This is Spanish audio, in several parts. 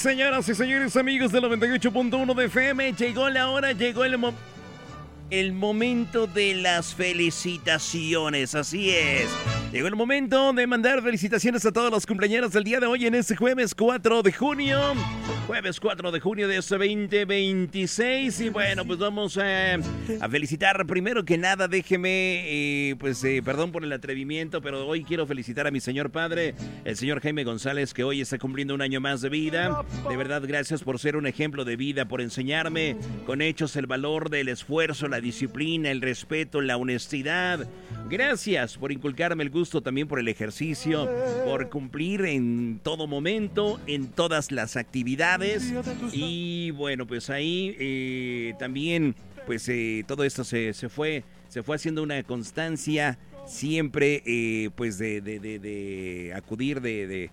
señoras y señores, amigos del 98.1 de FM, llegó la hora, llegó el momento de las felicitaciones, así es. Llegó el momento de mandar felicitaciones a todos los cumpleaños del día de hoy en este jueves 4 de junio. Jueves 4 de junio de este 2026. Y bueno, pues vamos a felicitar. Primero que nada, déjeme, perdón por el atrevimiento, pero hoy quiero felicitar a mi señor padre, el señor Jaime González, que hoy está cumpliendo un año más de vida. De verdad, gracias por ser un ejemplo de vida, por enseñarme con hechos el valor del esfuerzo, la disciplina, el respeto, la honestidad. Gracias por inculcarme el gusto también por el ejercicio, por cumplir en todo momento, en todas las actividades. Y bueno, pues ahí también, pues todo esto se fue haciendo una constancia siempre, pues de acudir, de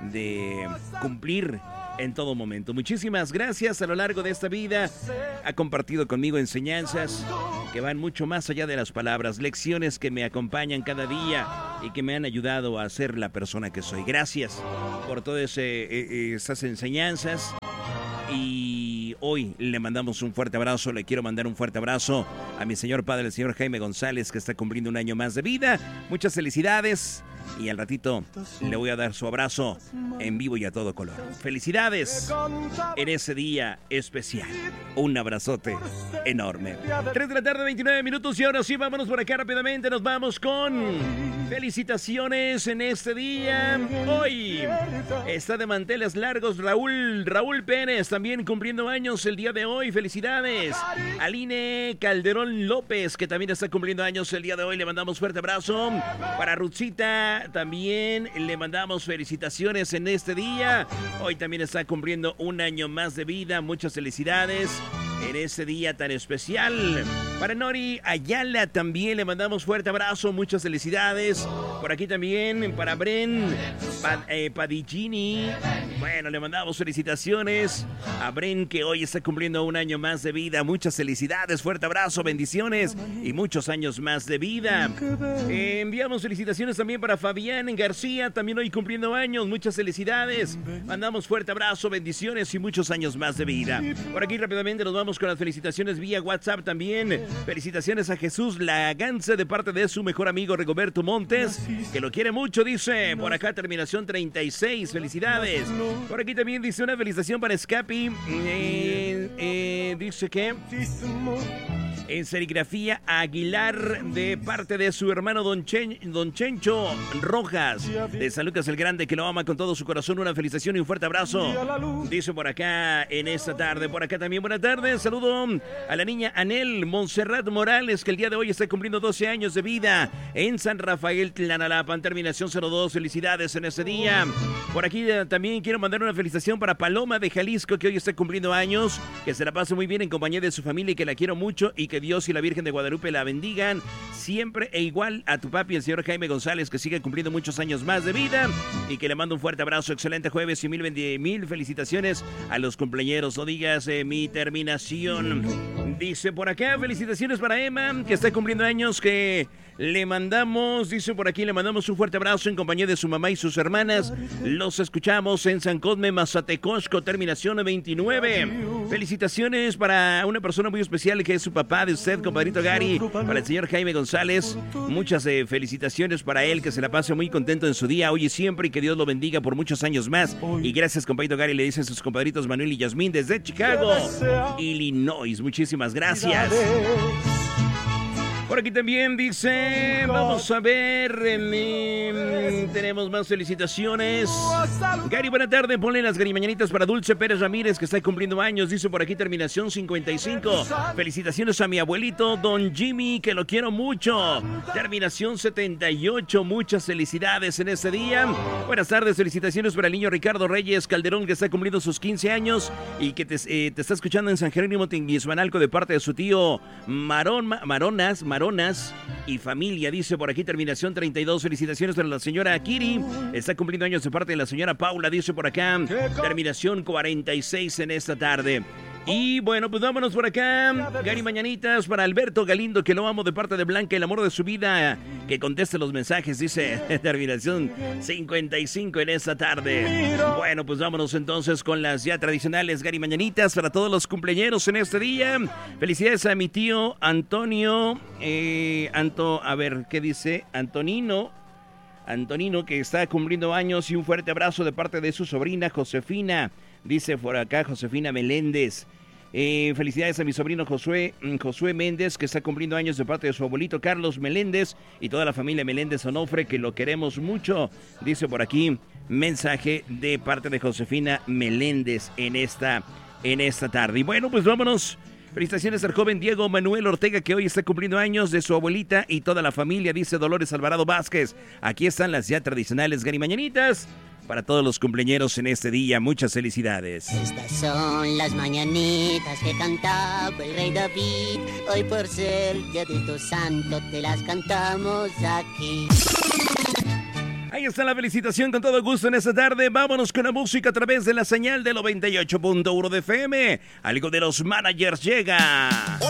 cumplir en todo momento. Muchísimas gracias. A lo largo de esta vida ha compartido conmigo enseñanzas que van mucho más allá de las palabras, lecciones que me acompañan cada día y que me han ayudado a ser la persona que soy. Gracias por todas esas enseñanzas. Y hoy le mandamos un fuerte abrazo, le quiero mandar un fuerte abrazo a mi señor padre, el señor Jaime González, que está cumpliendo un año más de vida. Muchas felicidades. Y al ratito le voy a dar su abrazo en vivo y a todo color. Felicidades en ese día especial. Un abrazote enorme. 3 de la tarde, 29 minutos. Y ahora sí, vámonos por acá rápidamente. Nos vamos con felicitaciones en este día. Hoy está de manteles largos Raúl Pérez, también cumpliendo años el día de hoy. Felicidades. Aline Calderón López, que también está cumpliendo años el día de hoy. Le mandamos fuerte abrazo. Para Ruthcita también le mandamos felicitaciones en este día. Hoy también está cumpliendo un año más de vida. Muchas felicidades en este día tan especial. Para Nori Ayala también le mandamos fuerte abrazo. Muchas felicidades. Por aquí también para Bren Padillini. Bueno, le mandamos felicitaciones a Bren, que hoy está cumpliendo un año más de vida. Muchas felicidades, fuerte abrazo, bendiciones y muchos años más de vida. Enviamos felicitaciones también para Fabián García, también hoy cumpliendo años. Muchas felicidades. Mandamos fuerte abrazo, bendiciones y muchos años más de vida. Por aquí rápidamente nos vamos con las felicitaciones vía WhatsApp también. Felicitaciones a Jesús Laganza de parte de su mejor amigo Rigoberto Montes, que lo quiere mucho, dice. Por acá terminación 36. Felicidades. Por aquí también dice una felicitación para Escapi. Dice que en serigrafía Aguilar de parte de su hermano Don Chencho Rojas de San Lucas el Grande, que lo ama con todo su corazón. Una felicitación y un fuerte abrazo, dice por acá en esta tarde. Por acá también buenas tardes, saludo a la niña Anel Montserrat Morales, que el día de hoy está cumpliendo 12 años de vida en San Rafael Tlanalapan, terminación 02. Felicidades en ese día. Por aquí también quiero mandar una felicitación para Paloma de Jalisco, que hoy está cumpliendo años, que se la pase muy bien en compañía de su familia y que la quiero mucho, y que Dios y la Virgen de Guadalupe la bendigan siempre. E igual a tu papi, el señor Jaime González, que sigue cumpliendo muchos años más de vida y que le mando un fuerte abrazo. Excelente jueves y mil felicitaciones a los cumpleañeros. No digas mi terminación. Dice por acá, felicitaciones para Emma, que está cumpliendo años, que le mandamos, dice por aquí, le mandamos un fuerte abrazo en compañía de su mamá y sus hermanas. Los escuchamos en San Cosme, Mazatecosco, terminación 29. Felicitaciones para una persona muy especial, que es su papá de usted, compadrito Gary, para el señor Jaime González. Muchas felicitaciones para él, que se la pase muy contento en su día, hoy y siempre, y que Dios lo bendiga por muchos años más. Y gracias, compadrito Gary, le dicen sus compadritos Manuel y Yasmín desde Chicago, Illinois. Muchísimas gracias. Por aquí también dice, vamos a ver, tenemos más felicitaciones. Gary, buena tarde, ponle las garimañanitas para Dulce Pérez Ramírez, que está cumpliendo años, dice por aquí terminación 55. Felicitaciones a mi abuelito, don Jimmy, que lo quiero mucho, terminación 78. Muchas felicidades en este día. Buenas tardes, felicitaciones para el niño Ricardo Reyes Calderón, que está cumpliendo sus 15 años y que te está escuchando en San Jerónimo Tinguismanalco de parte de su tío Maronas y familia, dice por aquí terminación 32. Felicitaciones para la señora Kiri, está cumpliendo años de parte de la señora Paula, dice por acá terminación 46 en esta tarde. Y bueno, pues vámonos por acá. Gary Mañanitas para Alberto Galindo, que lo amo de parte de Blanca, el amor de su vida. Que conteste los mensajes, dice terminación 55 en esta tarde. Bueno, pues vámonos entonces con las ya tradicionales Gary Mañanitas para todos los cumpleañeros en este día. Felicidades a mi tío Antonio. A ver, ¿qué dice? Antonino, que está cumpliendo años, y un fuerte abrazo de parte de su sobrina Josefina. Dice por acá Josefina Meléndez. Felicidades a mi sobrino Josué Méndez, que está cumpliendo años de parte de su abuelito Carlos Meléndez y toda la familia Meléndez Onofre, que lo queremos mucho. Dice por aquí, mensaje de parte de Josefina Meléndez en esta tarde. Y bueno, pues vámonos. Felicitaciones al joven Diego Manuel Ortega, que hoy está cumpliendo años, de su abuelita y toda la familia, dice Dolores Alvarado Vázquez. Aquí están las ya tradicionales Gary Mañanitas para todos los cumpleañeros en este día. Muchas felicidades. Estas son las mañanitas que cantaba el rey David. Hoy por ser día de tu santo te las cantamos aquí. Ahí está la felicitación con todo gusto en esta tarde. Vámonos con la música a través de la señal de 98.1 de FM. Algo de los managers llega.